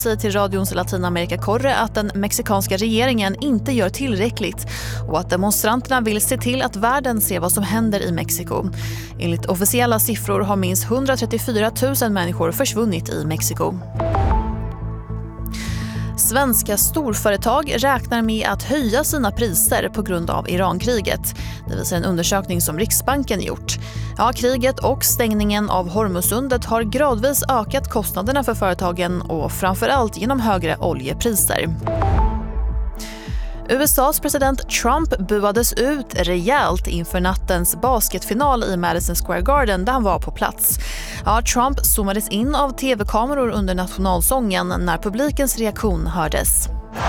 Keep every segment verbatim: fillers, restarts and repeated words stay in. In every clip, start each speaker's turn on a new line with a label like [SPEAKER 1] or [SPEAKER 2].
[SPEAKER 1] säger till radions Latinamerika-korre att den mexikanska regeringen inte gör tillräckligt och att demonstranterna vill se till att världen ser vad som händer i Mexiko. Enligt officiella siffror har minst hundratrettiofyra tusen människor försvunnit i Mexiko. Svenska storföretag räknar med att höja sina priser på grund av Irankriget. Det visar en undersökning som Riksbanken gjort. Ja, kriget och stängningen av Hormuzsundet har gradvis ökat kostnaderna för företagen och framförallt genom högre oljepriser. U S A:s president Trump buades ut rejält inför nattens basketfinal i Madison Square Garden där han var på plats. Ja, Trump zoomades in av tv-kameror under nationalsången när publikens reaktion hördes.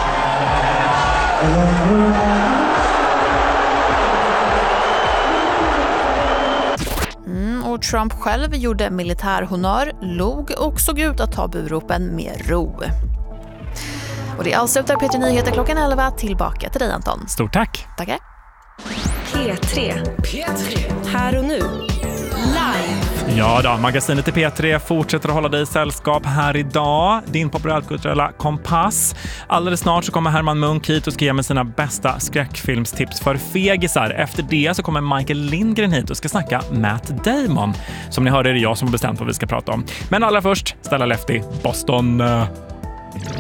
[SPEAKER 1] Mm, och Trump själv gjorde militärhonör, log och såg ut att ta buropen med ro. Och det avslutar P tre Nyheter klockan elva. Tillbaka till dig, Anton.
[SPEAKER 2] Stort tack.
[SPEAKER 1] Tackar.
[SPEAKER 3] P tre. P tre. Här och nu. Live.
[SPEAKER 2] Ja då, magasinet i P tre fortsätter att hålla dig i sällskap här idag. Din populärkulturella kompass. Alldeles snart så kommer Herman Munk hit och ska ge mig sina bästa skräckfilmstips för fegisar. Efter det så kommer Michael Lindgren hit och ska snacka Matt Damon. Som ni hörde är det jag som har bestämt vad vi ska prata om. Men allra först, Stella Lefty, Boston.